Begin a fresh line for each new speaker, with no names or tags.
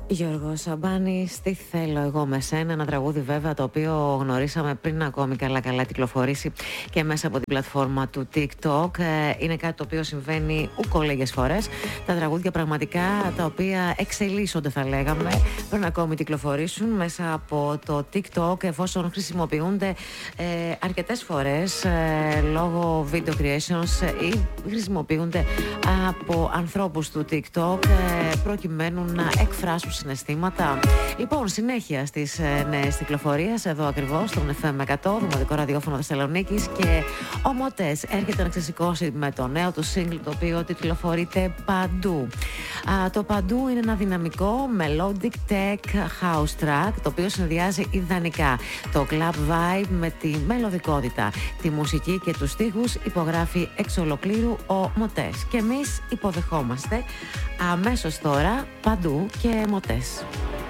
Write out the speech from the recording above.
Γιώργος Σαμπάνης, τι θέλω εγώ με σένα, ένα τραγούδι βέβαια το οποίο γνωρίσαμε πριν ακόμη καλά κυκλοφορήσει και μέσα από την πλατφόρμα του TikTok. Είναι κάτι το οποίο συμβαίνει ούκο λίγες φορές. Τα τραγούδια πραγματικά τα οποία εξελίσσονται, θα λέγαμε, πριν ακόμη κυκλοφορήσουν μέσα από το TikTok, εφόσον χρησιμοποιούνται αρκετές φορές λόγω video creations ή χρησιμοποιούνται από ανθρώπους του TikTok προκειμένου να εκφράσουν συναισθήματα. Λοιπόν, συνέχεια στις νέες κυκλοφορίες εδώ ακριβώς στον FM 100, Δημοτικό Ραδιόφωνο Θεσσαλονίκης, και ο Μοτές έρχεται να ξεσηκώσει με το νέο του single, το οποίο τιτλοφορείται Παντού. Το Παντού είναι ένα δυναμικό melodic tech house track, το οποίο συνδυάζει ιδανικά το club vibe με τη μελωδικότητα. Τη μουσική και τους στίχους υπογράφει εξ ολοκλήρου ο Μοτές. Και εμείς υποδεχόμαστε αμέσως τώρα Παντού και Μοτές.